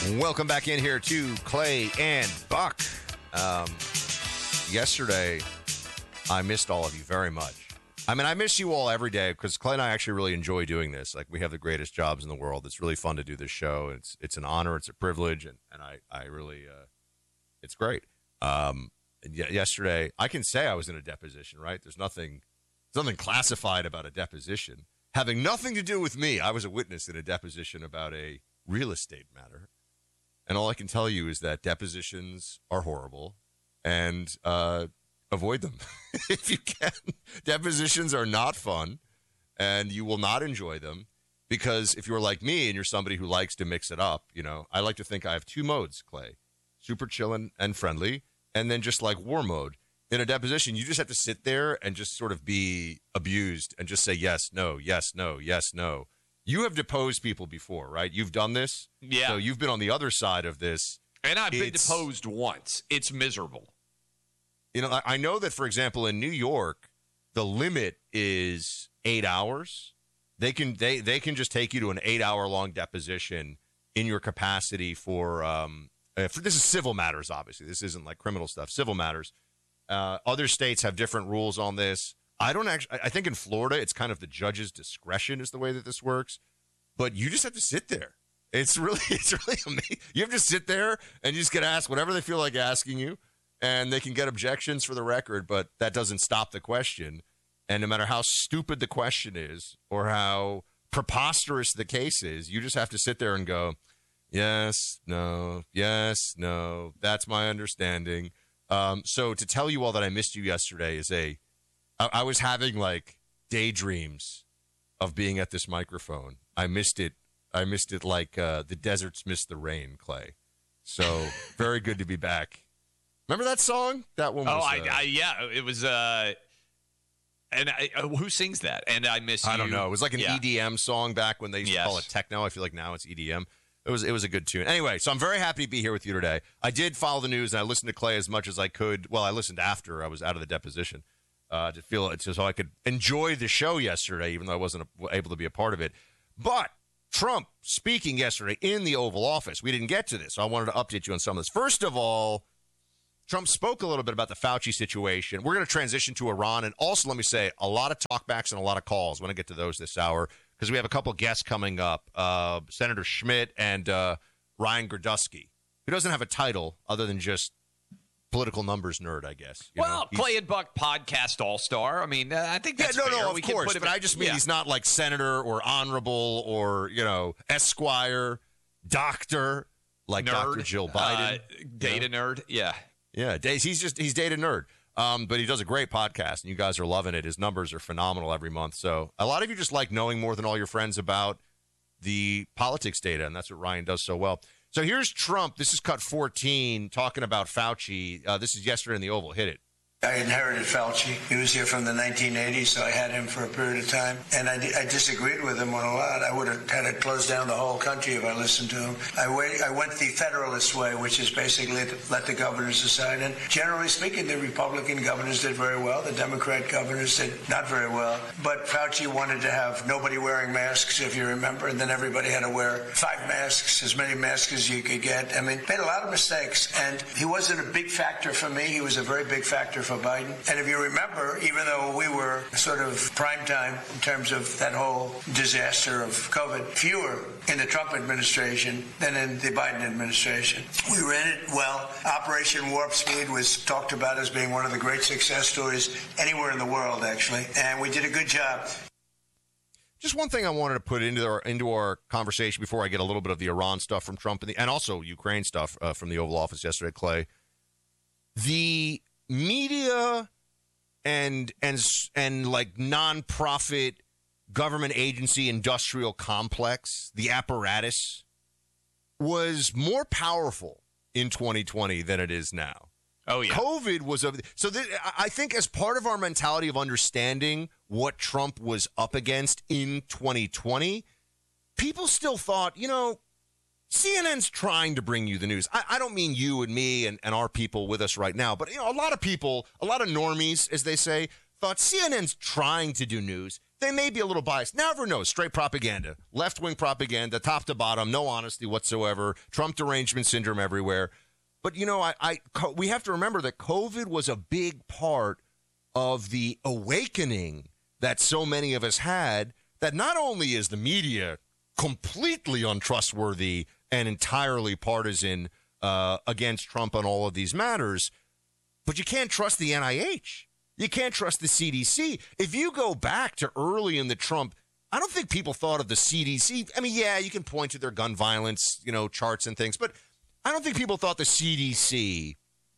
Welcome back in here to Clay and Buck. Yesterday, I missed all of you very much. I mean, I miss you all every day because Clay and I actually really enjoy doing this. Like, we have the greatest jobs in the world. It's really fun to do this show. It's an honor. It's a privilege. And I really, it's great. Yesterday, I can say I was in a deposition, right? There's nothing classified about a deposition. Having nothing to do with me, I was a witness in a deposition about a real estate matter. And all I can tell you is that depositions are horrible and avoid them if you can. Depositions are not fun and you will not enjoy them because if you're like me and you're somebody who likes to mix it up, you know, I like to think I have two modes, Clay, super chill and friendly, and then just like war mode. In a deposition, you just have to sit there and just sort of be abused and just say yes, no, yes, no, yes, no. You have deposed people before, right? You've done this? Yeah. So you've been on the other side of this. And I've been deposed once. It's miserable. You know, I know that, for example, in New York, the limit is 8 hours. They can just take you to an 8-hour-long deposition in your capacity for this is civil matters, obviously. This isn't like criminal stuff, civil matters. Other states have different rules on this. I think in Florida, it's kind of the judge's discretion is the way that this works. But you just have to sit there. It's really amazing. You have to sit there and you just get asked whatever they feel like asking you. And they can get objections for the record, but that doesn't stop the question. And no matter how stupid the question is or how preposterous the case is, you just have to sit there and go, yes, no, that's my understanding. So to tell you all that I missed you yesterday is I was having like daydreams of being at this microphone. I missed it like the deserts missed the rain, Clay. So very good to be back. Remember that song? That one was... yeah, it was... and who sings that? And I Miss You. I don't know. It was like an EDM song back when they used to call it techno. I feel like now it's EDM. It was a good tune. Anyway, so I'm very happy to be here with you today. I did follow the news, and I listened to Clay as much as I could. Well, I listened after I was out of the deposition to feel it, so I could enjoy the show yesterday, even though I wasn't able to be a part of it. But Trump speaking yesterday in the Oval Office. We didn't get to this, so I wanted to update you on some of this. First of all, Trump spoke a little bit about the Fauci situation. We're going to transition to Iran. And also, let me say, a lot of talkbacks and a lot of calls. I want to get to those this hour because we have a couple guests coming up. Senator Schmidt and Ryan Gerdusky, who doesn't have a title other than just political numbers nerd, I guess. Clay and Buck podcast all-star. I mean, I think that's fair. No, of course. But I just mean he's not like senator or honorable or, Esquire, doctor, like nerd, Dr. Jill Biden. Data nerd, yeah. Yeah, he's data nerd, but he does a great podcast, and you guys are loving it. His numbers are phenomenal every month. So a lot of you just like knowing more than all your friends about the politics data, and that's what Ryan does so well. So here's Trump. This is cut 14, talking about Fauci. This is yesterday in the Oval. Hit it. I inherited Fauci. He was here from the 1980s, so I had him for a period of time. And I disagreed with him on a lot. I would have had to close down the whole country if I listened to him. I went the Federalist way, which is basically let the governors decide. And generally speaking, the Republican governors did very well. The Democrat governors did not very well. But Fauci wanted to have nobody wearing masks, if you remember, and then everybody had to wear 5 masks, as many masks as you could get. I mean, made a lot of mistakes. And he wasn't a big factor for me. He was a very big factor for Biden. And if you remember, even though we were sort of prime time in terms of that whole disaster of COVID, fewer in the Trump administration than in the Biden administration. We ran it well. Operation Warp Speed was talked about as being one of the great success stories anywhere in the world, actually. And we did a good job. Just one thing I wanted to put into our conversation before I get a little bit of the Iran stuff from Trump and also Ukraine stuff from the Oval Office yesterday, Clay. The media and like nonprofit government agency industrial complex, the apparatus, was more powerful in 2020 than it is now. Oh, yeah. COVID was I think as part of our mentality of understanding what Trump was up against in 2020, people still thought, CNN's trying to bring you the news. I don't mean you and me and our people with us right now, but a lot of people, a lot of normies, as they say, thought CNN's trying to do news. They may be a little biased. Never know. Straight propaganda. Left-wing propaganda, top to bottom, no honesty whatsoever. Trump derangement syndrome everywhere. But, we have to remember that COVID was a big part of the awakening that so many of us had, that not only is the media completely untrustworthy and entirely partisan against Trump on all of these matters, but you can't trust the NIH. You can't trust the CDC. If you go back to early in the Trump, I don't think people thought of the CDC. I mean, yeah, you can point to their gun violence, charts and things, but I don't think people thought the CDC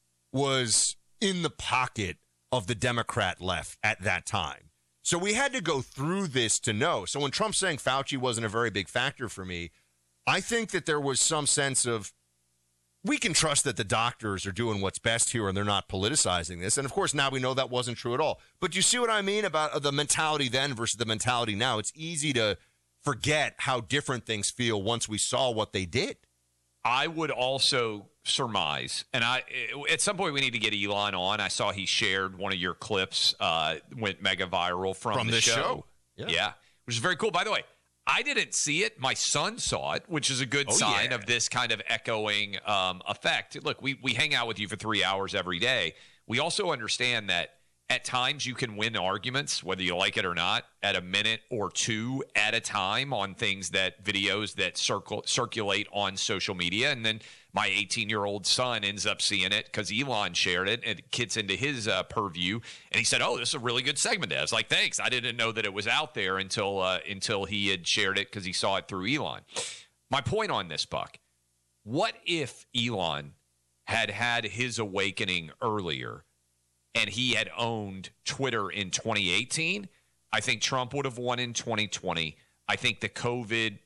was in the pocket of the Democrat left at that time. So we had to go through this to know. So when Trump's saying Fauci wasn't a very big factor for me, I think that there was some sense of, we can trust that the doctors are doing what's best here and they're not politicizing this. And, of course, now we know that wasn't true at all. But you see what I mean about the mentality then versus the mentality now? It's easy to forget how different things feel once we saw what they did. I would also surmise, and at some point we need to get Elon on. I saw he shared one of your clips, went mega viral from the show. Yeah, which is very cool. By the way, I didn't see it. My son saw it, which is a good sign of this kind of echoing effect. Look, we hang out with you for 3 hours every day. We also understand that at times you can win arguments, whether you like it or not, at a minute or two at a time on videos that circulate on social media. And then my 18-year-old son ends up seeing it because Elon shared it, and it gets into his purview. And he said, "Oh, this is a really good segment." I was like, "Thanks. I didn't know that it was out there until he had shared it because he saw it through Elon." My point on this, Buck, what if Elon had his awakening earlier and he had owned Twitter in 2018? I think Trump would have won in 2020. I think the COVID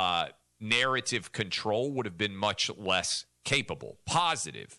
narrative control would have been much less capable, positive.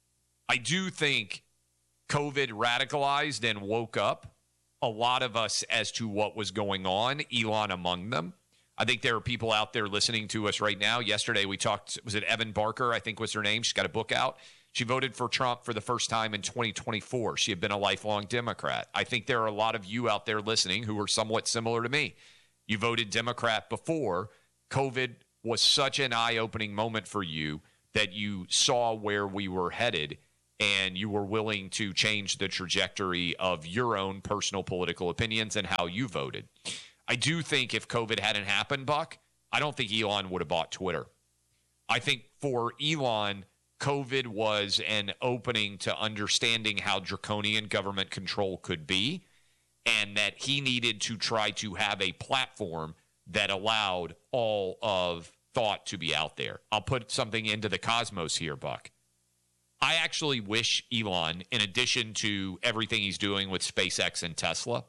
I do think COVID radicalized and woke up a lot of us as to what was going on, Elon among them. I think there are people out there listening to us right now. Yesterday we talked, was it Evan Barker, I think was her name? She's got a book out. She voted for Trump for the first time in 2024. She had been a lifelong Democrat. I think there are a lot of you out there listening who are somewhat similar to me. You voted Democrat before. COVID was such an eye-opening moment for you that you saw where we were headed and you were willing to change the trajectory of your own personal political opinions and how you voted. I do think if COVID hadn't happened, Buck, I don't think Elon would have bought Twitter. I think for Elon, COVID was an opening to understanding how draconian government control could be, and that he needed to try to have a platform that allowed all of thought to be out there. I'll put something into the cosmos here, Buck. I actually wish Elon, in addition to everything he's doing with SpaceX and Tesla,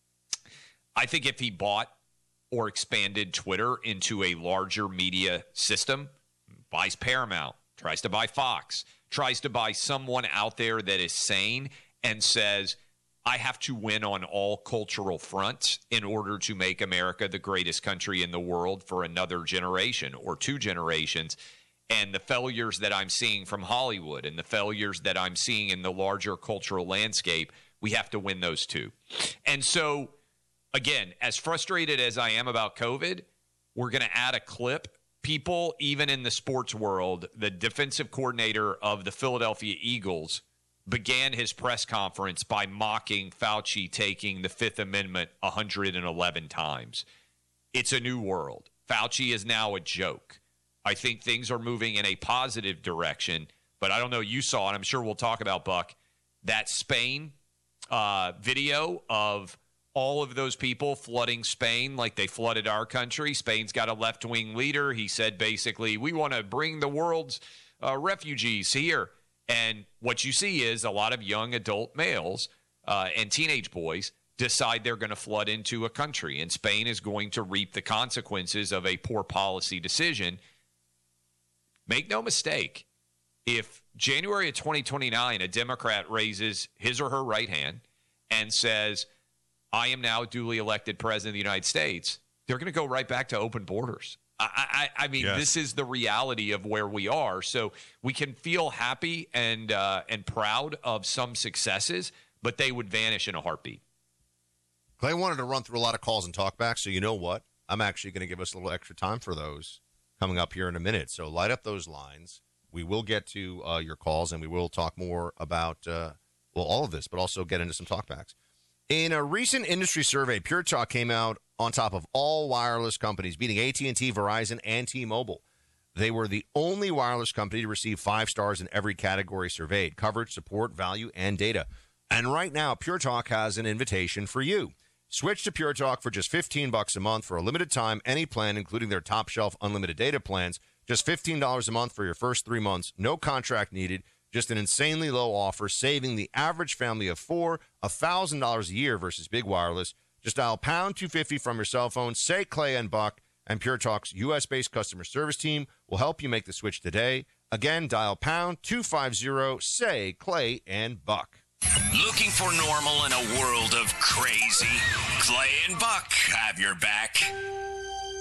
I think if he bought or expanded Twitter into a larger media system, buys Paramount, tries to buy Fox, tries to buy someone out there that is sane and says, I have to win on all cultural fronts in order to make America the greatest country in the world for another generation or two generations. And the failures that I'm seeing from Hollywood and the failures that I'm seeing in the larger cultural landscape, we have to win those too. And so, again, as frustrated as I am about COVID, we're going to add a clip. People, even in the sports world, the defensive coordinator of the Philadelphia Eagles began his press conference by mocking Fauci taking the Fifth Amendment 111 times. It's a new world. Fauci is now a joke. I think things are moving in a positive direction, but I don't know, you saw, and I'm sure we'll talk about, Buck, that Spain video of all of those people flooding Spain like they flooded our country. Spain's got a left-wing leader. He said basically, we want to bring the world's refugees here. And what you see is a lot of young adult males and teenage boys decide they're going to flood into a country, and Spain is going to reap the consequences of a poor policy decision. Make no mistake, if January of 2029, a Democrat raises his or her right hand and says, I am now duly elected president of the United States, they're going to go right back to open borders. I mean, yes. This is the reality of where we are. So we can feel happy and proud of some successes, but they would vanish in a heartbeat. Clay wanted to run through a lot of calls and talkbacks, so you know what? I'm actually going to give us a little extra time for those coming up here in a minute. So light up those lines. We will get to your calls, and we will talk more about, all of this, but also get into some talkbacks. In a recent industry survey, Pure Talk came out on top of all wireless companies, beating AT&T, Verizon, and T-Mobile. They were the only wireless company to receive 5 stars in every category surveyed: coverage, support, value, and data. And right now, Pure Talk has an invitation for you. Switch to Pure Talk for just $15 a month for a limited time, any plan, including their top shelf unlimited data plans. Just $15 a month for your first 3 months. No contract needed. Just an insanely low offer, saving the average family of 4 $1,000 a year versus big wireless. Just dial pound 250 from your cell phone. Say Clay and Buck, and Pure Talk's U.S.-based customer service team will help you make the switch today. Again, dial pound 250. Say Clay and Buck. Looking for normal in a world of crazy? Clay and Buck have your back.